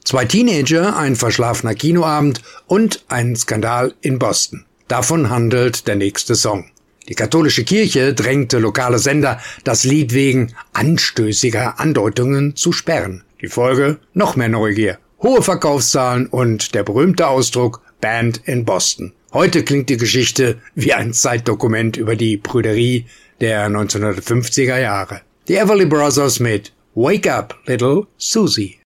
2 Teenager, ein verschlafener Kinoabend und ein Skandal in Boston. Davon handelt der nächste Song. Die katholische Kirche drängte lokale Sender, das Lied wegen anstößiger Andeutungen zu sperren. Die Folge? Noch mehr Neugier, hohe Verkaufszahlen und der berühmte Ausdruck Banned in Boston. Heute klingt die Geschichte wie ein Zeitdokument über die Prüderie der 1950er Jahre. Die Everly Brothers mit Wake Up, Little Susie.